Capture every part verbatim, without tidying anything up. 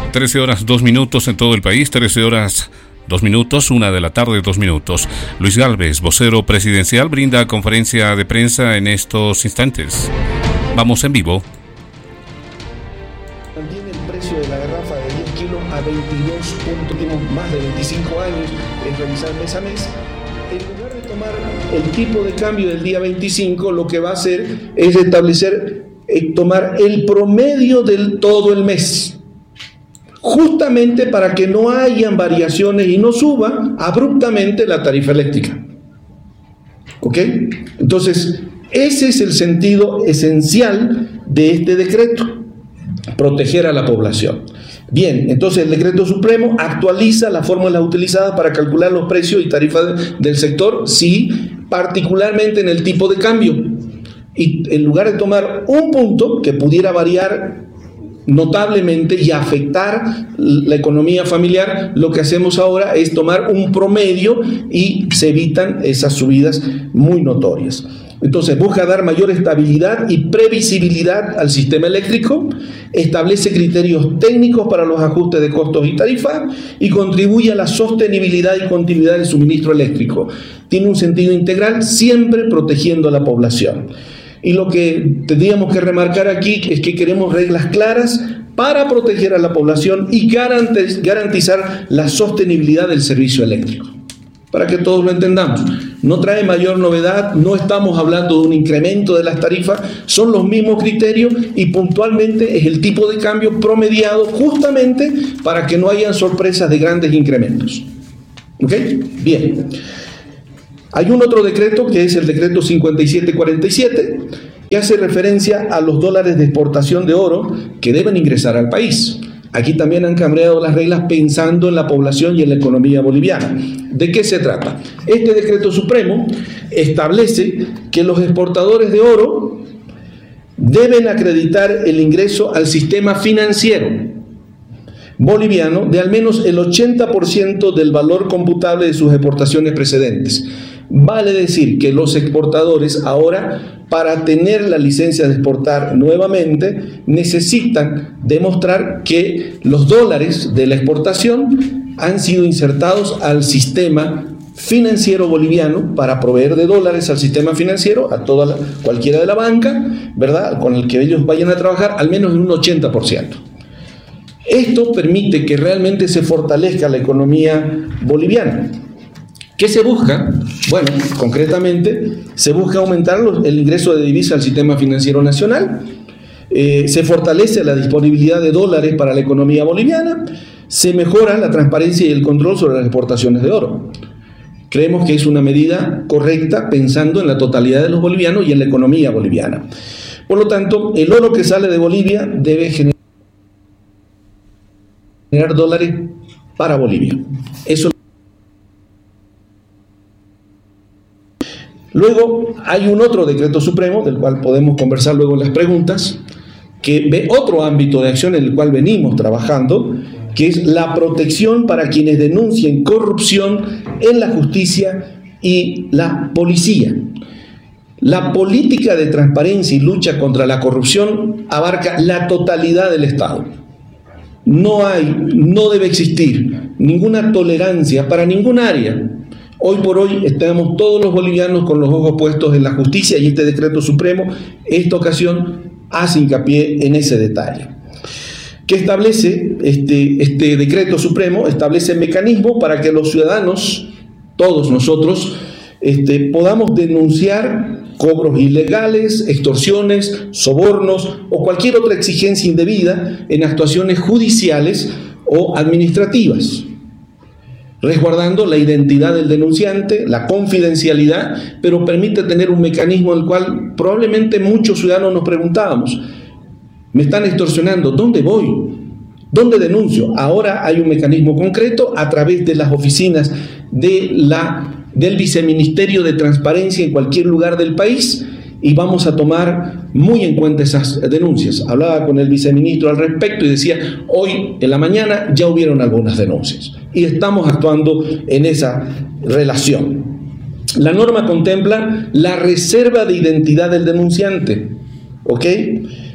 trece horas dos minutos en todo el país, trece horas dos minutos, una de la tarde, dos minutos. Luis Gálvez, vocero presidencial, brinda conferencia de prensa en estos instantes. Vamos en vivo. Mantiene el precio de la garrafa de diez kilos a veintidós puntos, tenemos más de veinticinco años, es revisar mes a mes. En lugar de tomar el tipo de cambio del día veinticinco, lo que va a hacer es establecer, eh, tomar el promedio del todo el mes, justamente para que no hayan variaciones y no suba abruptamente la tarifa eléctrica. ¿Ok? Entonces, ese es el sentido esencial de este decreto, proteger a la población. Bien, entonces el decreto supremo actualiza las fórmulas utilizadas para calcular los precios y tarifas del sector, sí, particularmente en el tipo de cambio. Y en lugar de tomar un punto que pudiera variar notablemente y afectar la economía familiar, lo que hacemos ahora es tomar un promedio y se evitan esas subidas muy notorias. Entonces busca dar mayor estabilidad y previsibilidad al sistema eléctrico, establece criterios técnicos para los ajustes de costos y tarifas y contribuye a la sostenibilidad y continuidad del suministro eléctrico. Tiene un sentido integral, siempre protegiendo a la población. Y lo que tendríamos que remarcar aquí es que queremos reglas claras para proteger a la población y garantizar la sostenibilidad del servicio eléctrico. Para que todos lo entendamos, no trae mayor novedad, no estamos hablando de un incremento de las tarifas, son los mismos criterios y puntualmente es el tipo de cambio promediado justamente para que no hayan sorpresas de grandes incrementos. ¿Ok? Bien. Hay un otro decreto que es el decreto cincuenta y siete cuarenta y siete que hace referencia a los dólares de exportación de oro que deben ingresar al país. Aquí también han cambiado las reglas pensando en la población y en la economía boliviana. ¿De qué se trata? Este decreto supremo establece que los exportadores de oro deben acreditar el ingreso al sistema financiero boliviano de al menos el ochenta por ciento del valor computable de sus exportaciones precedentes. Vale decir que los exportadores ahora, para tener la licencia de exportar nuevamente, necesitan demostrar que los dólares de la exportación han sido insertados al sistema financiero boliviano para proveer de dólares al sistema financiero, a toda la, cualquiera de la banca, ¿verdad?, con el que ellos vayan a trabajar, al menos en un ochenta por ciento. Esto permite que realmente se fortalezca la economía boliviana. ¿Qué se busca? Bueno, concretamente, se busca aumentar los, el ingreso de divisas al sistema financiero nacional, eh, se fortalece la disponibilidad de dólares para la economía boliviana, se mejora la transparencia y el control sobre las exportaciones de oro. Creemos que es una medida correcta pensando en la totalidad de los bolivianos y en la economía boliviana. Por lo tanto, el oro que sale de Bolivia debe generar generar dólares para Bolivia. Eso. Luego hay un otro decreto supremo, del cual podemos conversar luego en las preguntas, que ve otro ámbito de acción en el cual venimos trabajando, que es la protección para quienes denuncien corrupción en la justicia y la policía. La política de transparencia y lucha contra la corrupción abarca la totalidad del Estado. No hay, no debe existir ninguna tolerancia para ningún área. Hoy por hoy estamos todos los bolivianos con los ojos puestos en la justicia y este decreto supremo, esta ocasión, hace hincapié en ese detalle. ¿Qué establece este, este decreto supremo? Establece mecanismos para que los ciudadanos, todos nosotros, este, podamos denunciar cobros ilegales, extorsiones, sobornos o cualquier otra exigencia indebida en actuaciones judiciales o administrativas, resguardando la identidad del denunciante, la confidencialidad, pero permite tener un mecanismo en el cual probablemente muchos ciudadanos nos preguntábamos: me están extorsionando, ¿dónde voy? ¿Dónde denuncio? Ahora hay un mecanismo concreto a través de las oficinas de la del Viceministerio de Transparencia en cualquier lugar del país y vamos a tomar muy en cuenta esas denuncias. Hablaba con el viceministro al respecto y decía, hoy en la mañana ya hubieron algunas denuncias y estamos actuando en esa relación. La norma contempla la reserva de identidad del denunciante, ¿ok?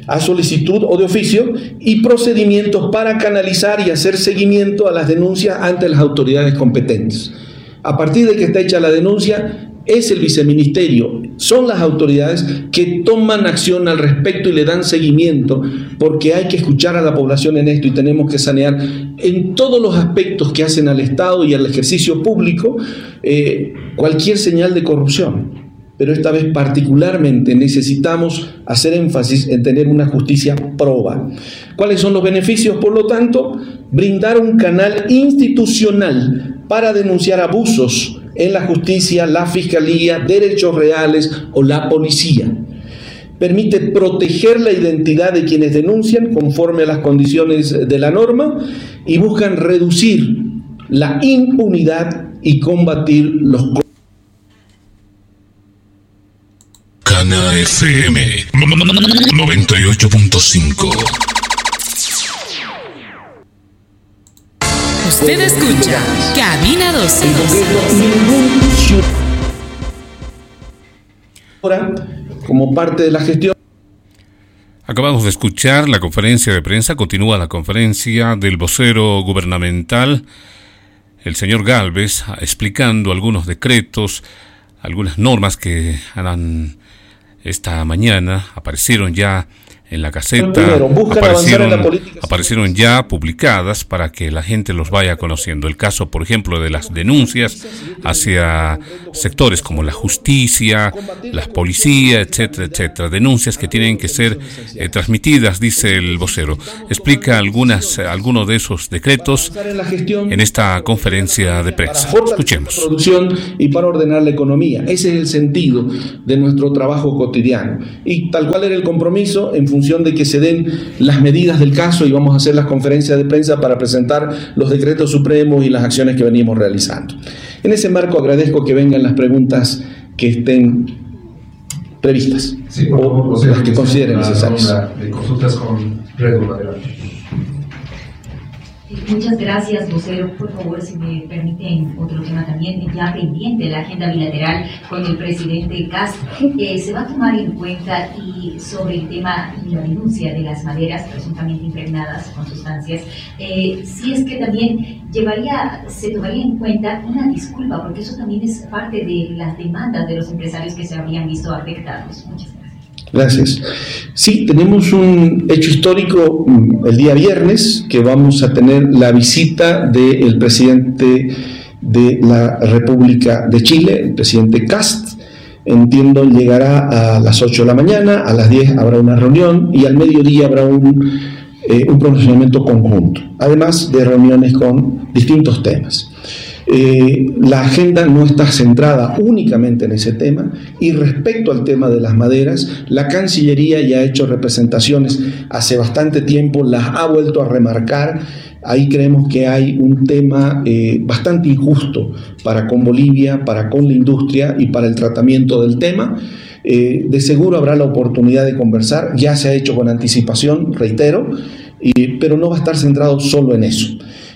a solicitud o de oficio, y procedimientos para canalizar y hacer seguimiento a las denuncias ante las autoridades competentes. A partir de que está hecha la denuncia, es el viceministerio, son las autoridades que toman acción al respecto y le dan seguimiento, porque hay que escuchar a la población en esto y tenemos que sanear en todos los aspectos que hacen al Estado y al ejercicio público eh, cualquier señal de corrupción. Pero esta vez particularmente necesitamos hacer énfasis en tener una justicia proba. ¿Cuáles son los beneficios? Por lo tanto, brindar un canal institucional para denunciar abusos en la justicia, la fiscalía, derechos reales o la policía. Permite proteger la identidad de quienes denuncian conforme a las condiciones de la norma y buscan reducir la impunidad y combatir los Cana F M noventa y ocho punto cinco. Usted escucha Cabina doce. Ahora, como parte de la gestión. Acabamos de escuchar la conferencia de prensa. Continúa la conferencia del vocero gubernamental, el señor Gálvez, explicando algunos decretos, algunas normas que harán esta mañana, aparecieron ya en la Gaceta, Primero, aparecieron, en la política, aparecieron ya publicadas para que la gente los vaya conociendo. El caso, por ejemplo, de las denuncias hacia sectores como la justicia, la policía, etcétera, etcétera. Denuncias que tienen que ser eh, transmitidas, dice el vocero. Explica algunas, algunos de esos decretos en esta conferencia de prensa. Escuchemos. Producción y para ordenar la economía. Ese es el sentido de nuestro trabajo cotidiano. Y tal cual era el compromiso, en función de que se den las medidas del caso, y vamos a hacer las conferencias de prensa para presentar los decretos supremos y las acciones que venimos realizando. En ese marco agradezco que vengan las preguntas que estén previstas, sí, por favor, o las que consideren necesarias. De consultas con Red Bull, adelante. Muchas gracias, vocero. Por favor, si me permiten otro tema también, ya pendiente la agenda bilateral con el presidente Castro, eh, se va a tomar en cuenta y sobre el tema y la denuncia de las maderas presuntamente impregnadas con sustancias, eh, si es que también llevaría, se tomaría en cuenta una disculpa, porque eso también es parte de las demandas de los empresarios que se habrían visto afectados. Muchas gracias. Gracias. Sí, tenemos un hecho histórico el día viernes, que vamos a tener la visita del presidente de la República de Chile, el presidente Kast. Entiendo llegará a las ocho de la mañana, a las diez habrá una reunión y al mediodía habrá un, eh, un pronunciamiento conjunto, además de reuniones con distintos temas. Eh, la agenda no está centrada únicamente en ese tema, y respecto al tema de las maderas, la Cancillería ya ha hecho representaciones hace bastante tiempo, las ha vuelto a remarcar. Ahí creemos que hay un tema eh, bastante injusto para con Bolivia, para con la industria y para el tratamiento del tema. Eh, de seguro habrá la oportunidad de conversar, ya se ha hecho con anticipación, reitero, y, pero no va a estar centrado solo en eso.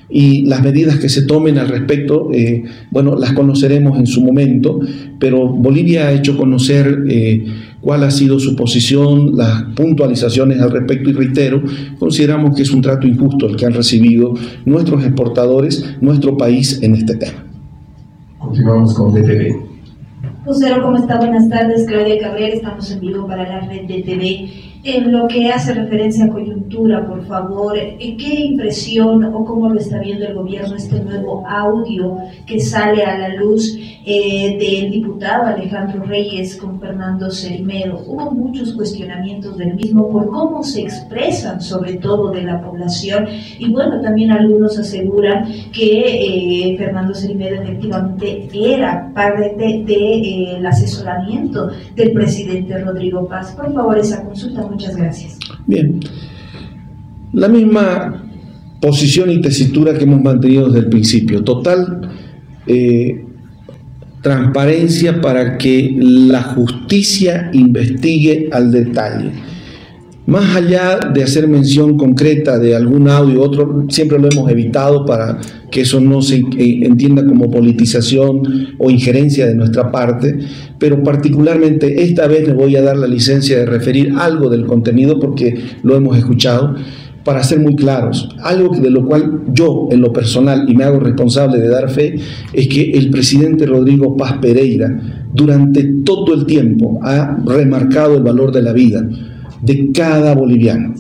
Y las medidas que se tomen al respecto, eh, bueno, las conoceremos en su momento, pero Bolivia ha hecho conocer eh, cuál ha sido su posición, las puntualizaciones al respecto, y reitero, consideramos que es un trato injusto el que han recibido nuestros exportadores, nuestro país, en este tema. Continuamos con D T V. Vocero, ¿cómo está? Buenas tardes, Claudia Cabrera, estamos en vivo para la red D T V. En lo que hace referencia a coyuntura, por favor, ¿qué impresión o cómo lo está viendo el gobierno este nuevo audio que sale a la luz eh, del diputado Alejandro Reyes con Fernando Cerimedo? Hubo muchos cuestionamientos del mismo por cómo se expresan, sobre todo de la población, y bueno, también algunos aseguran que eh, Fernando Cerimedo efectivamente era parte del de, eh, el asesoramiento del presidente Rodrigo Paz. Por favor, esa consulta. Muchas gracias. Bien. La misma posición y tesitura que hemos mantenido desde el principio. Total eh, transparencia para que la justicia investigue al detalle. Más allá de hacer mención concreta de algún audio u otro, siempre lo hemos evitado para que eso no se entienda como politización o injerencia de nuestra parte, pero particularmente esta vez le voy a dar la licencia de referir algo del contenido porque lo hemos escuchado, para ser muy claros. Algo de lo cual yo, en lo personal, y me hago responsable de dar fe, es que el presidente Rodrigo Paz Pereira, durante todo el tiempo, ha remarcado el valor de la vida de cada boliviano.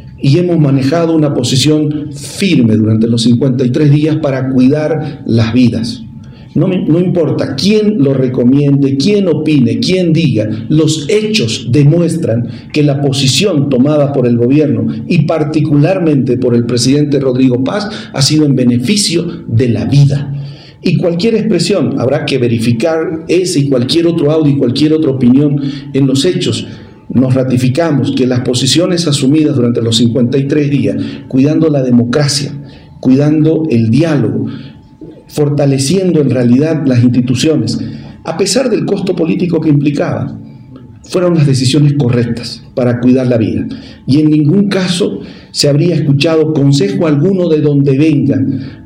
Y hemos manejado una posición firme durante los cincuenta y tres días para cuidar las vidas. No, no importa quién lo recomiende, quién opine, quién diga, los hechos demuestran que la posición tomada por el gobierno y particularmente por el presidente Rodrigo Paz ha sido en beneficio de la vida. Y cualquier expresión, habrá que verificar ese y cualquier otro audio y cualquier otra opinión en los hechos. Nos ratificamos que las posiciones asumidas durante los cincuenta y tres días, cuidando la democracia, cuidando el diálogo, fortaleciendo en realidad las instituciones, a pesar del costo político que implicaba, fueron las decisiones correctas para cuidar la vida. Y en ningún caso se habría escuchado consejo alguno de donde venga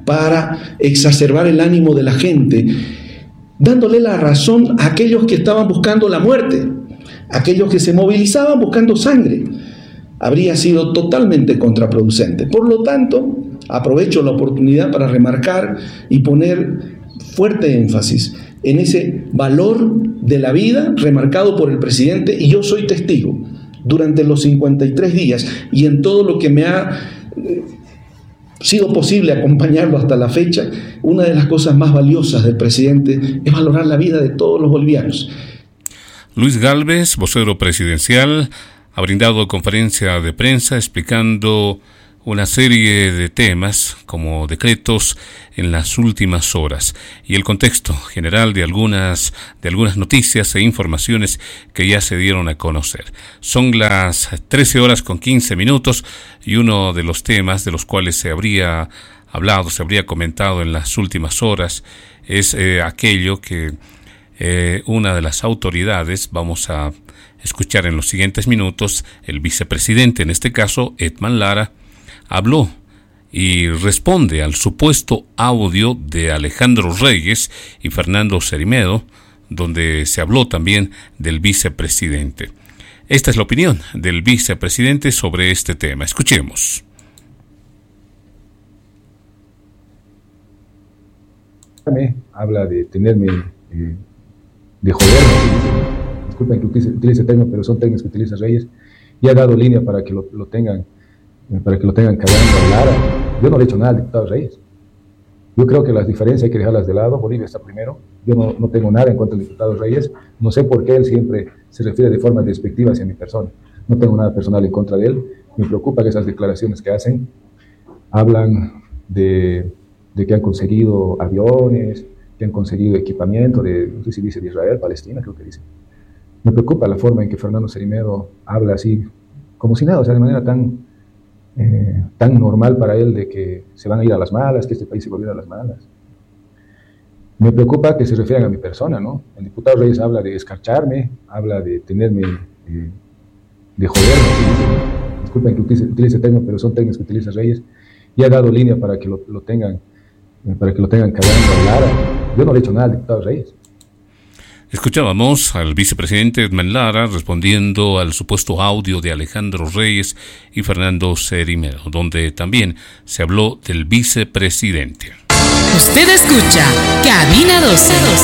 para exacerbar el ánimo de la gente, dándole la razón a aquellos que estaban buscando la muerte, aquellos que se movilizaban buscando sangre. Habría sido totalmente contraproducente. Por lo tanto, aprovecho la oportunidad para remarcar y poner fuerte énfasis en ese valor de la vida remarcado por el presidente, y yo soy testigo durante los cincuenta y tres días y en todo lo que me ha eh, sido posible acompañarlo hasta la fecha. Una de las cosas más valiosas del presidente es valorar la vida de todos los bolivianos. Luis Gálvez, vocero presidencial, ha brindado conferencia de prensa explicando una serie de temas como decretos en las últimas horas y el contexto general de algunas de algunas noticias e informaciones que ya se dieron a conocer. Son las trece horas con quince minutos y uno de los temas de los cuales se habría hablado, se habría comentado en las últimas horas es eh, aquello que eh, una de las autoridades, vamos a escuchar en los siguientes minutos, el vicepresidente, en este caso Edman Lara, habló y responde al supuesto audio de Alejandro Reyes y Fernando Cerimedo, donde se habló también del vicepresidente. Esta es la opinión del vicepresidente sobre este tema. Escuchemos. Habla de tenerme, eh, de joderme. Disculpen que utilice, utilice términos, pero son términos que utiliza Reyes. Y ha dado línea para que lo, lo tengan para que lo tengan cagando a Lara. Yo no le he hecho nada al diputado Reyes. Yo creo que las diferencias hay que dejarlas de lado. Bolivia está primero. Yo no, no tengo nada en contra del diputado Reyes. No sé por qué él siempre se refiere de forma despectiva hacia mi persona. No tengo nada personal en contra de él. Me preocupa que esas declaraciones que hacen hablan de, de que han conseguido aviones, que han conseguido equipamiento de, no sé si dice de Israel, Palestina, creo que dice. Me preocupa la forma en que Fernando Cerimedo habla así, como si nada, o sea, de manera tan Eh, tan normal para él de que se van a ir a las malas, que este país se va a ir a las malas. Me preocupa que se refieran a mi persona, ¿no? El diputado Reyes habla de escarcharme, habla de tenerme, eh, de joderme. Disculpen que utilice, utilice términos, pero son términos que utiliza Reyes. Y ha dado línea para que lo, lo tengan, eh, para que lo tengan cagando a Lara. Yo no le he hecho nada al diputado Reyes. Escuchábamos al vicepresidente Edman Lara respondiendo al supuesto audio de Alejandro Reyes y Fernando Cerimedo, donde también se habló del vicepresidente. Usted escucha Cabina doce.